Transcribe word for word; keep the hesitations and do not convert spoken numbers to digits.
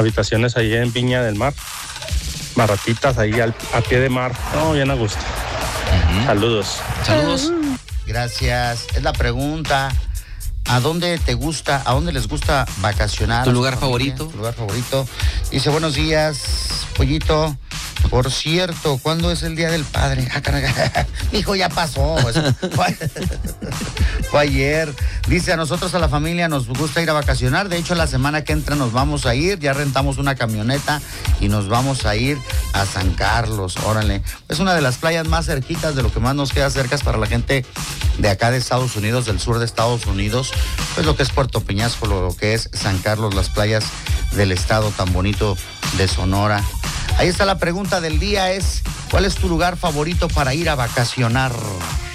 habitaciones ahí en Viña del Mar, baratitas ahí al, a pie de mar, no, bien a gusto. Uh-huh. Saludos. Saludos. Gracias. Es la pregunta. ¿A dónde te gusta, a dónde les gusta vacacionar? ¿Tu lugar favorito? ¿Tu lugar favorito? Dice, buenos días, Pollito. Por cierto, ¿cuándo es el Día del Padre? Ah, caraca. Hijo, ya pasó. Fue, fue ayer. Dice, a nosotros, a la familia, nos gusta ir a vacacionar. De hecho, la semana que entra nos vamos a ir. Ya rentamos una camioneta y nos vamos a ir a San Carlos. Órale. Es una de las playas más cerquitas, de lo que más nos queda cerca es para la gente de acá de Estados Unidos, del sur de Estados Unidos. Pues lo que es Puerto Peñasco, lo que es San Carlos, las playas del estado tan bonito de Sonora. Ahí está la pregunta del día, es, ¿cuál es tu lugar favorito para ir a vacacionar?